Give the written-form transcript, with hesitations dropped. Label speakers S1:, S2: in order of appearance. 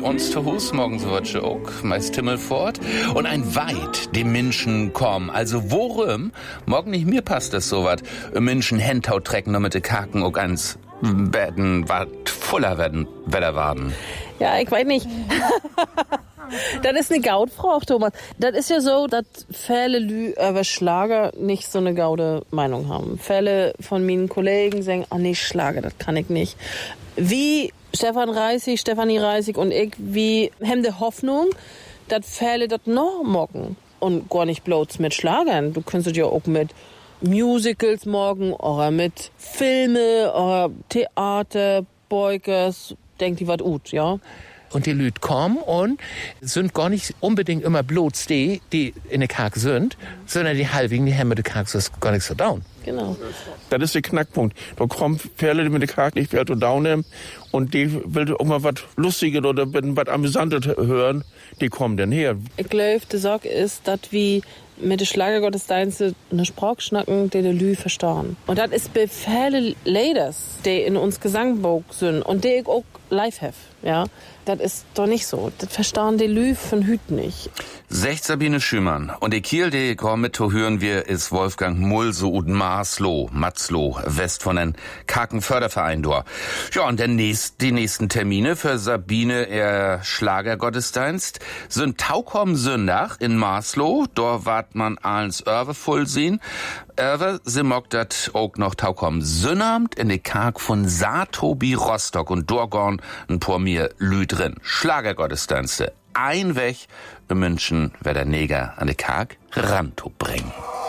S1: uns zu Hus, morgen so wat auch, meist Himmelfort. Und ein Weit dem Menschen kommen. Also worum? Morgen nicht mir passt das so wat. Menschen Händhaut trecken, damit die Kaken auch ans Betten wat voller werden, Wetterwaden.
S2: Ja, ich weiß nicht. Das ist eine Gautfrau, Thomas. Das ist ja so, dass viele Lü über Schlager nicht so eine gaude Meinung haben. Viele von meinen Kollegen sagen, nee, Schlager, das kann ich nicht. Wie Stefanie Reisig und ich, wie haben die Hoffnung, dass viele das noch mocken. Und gar nicht bloß mit Schlagern. Du könntest ja auch mit Musicals morgen oder mit Filme oder Theater, Beukers, denkt die wat gut, ja.
S3: Und die Lüd kommen und sind gar nicht unbedingt immer bloß die in der Kark sind, sondern die halbigen, die haben mit der Kark gar nicht so down.
S2: Genau.
S4: Das ist der Knackpunkt. Da kommen Pferde, die mit der Kark nicht mehr so down haben und die will auch mal was Lustiges oder was Amüsantes hören, die kommen dann her.
S2: Ich glaube, die Sorge ist, dass wir mit den Schlagergottesdiensten eine Sprache schnacken, die Lü verstehen. Und das ist bei vielen Ladies, die in uns Gesangbuch sind und die ich auch live have, ja. Das ist doch nicht so. Das verstehen die Lü von Hüt nicht.
S1: Secht Sabine Schümann. Und die Kiel, die kommen mit, hören wir, ist Wolfgang Mulso und Matzloh, West von den Kakenförderverein dort. Ja, und die nächsten Termine für Sabine, ihr Schlagergottesdienst, sind Taukom Sündach in Marsloh. Dort wart man als Örve voll sehen. Örve, sie mockt dat auch noch Taukom Sünnamt in de Kark von Saartobi Rostock und Dorgorn ein paar mir Lü drin. Schlagergottesdienste. Ein Weg, in München, wer der Neger an de Kark ranto bringen.